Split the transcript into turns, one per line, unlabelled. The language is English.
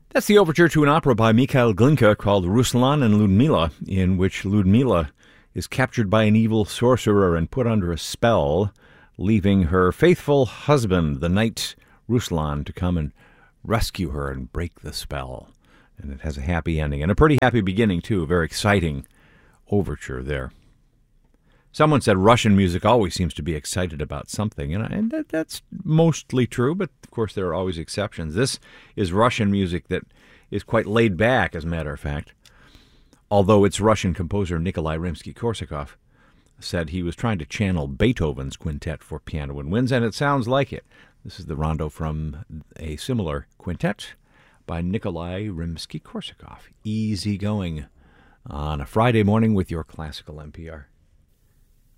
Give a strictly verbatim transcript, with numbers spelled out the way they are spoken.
That's the overture to an opera by Mikhail Glinka called Ruslan and Ludmila, in which Ludmila is captured by an evil sorcerer and put under a spell, leaving her faithful husband, the knight Ruslan, to come and rescue her and break the spell. And it has a happy ending, and a pretty happy beginning, too. A very exciting overture there. Someone said Russian music always seems to be excited about something, and, I, and that, that's mostly true, but of course there are always exceptions. This is Russian music that is quite laid back, as a matter of fact, although its Russian composer Nikolai Rimsky-Korsakov said he was trying to channel Beethoven's quintet for piano and winds, and it sounds like it. This is the rondo from a similar quintet by Nikolai Rimsky-Korsakov. Easy going on a Friday morning with your Classical N P R.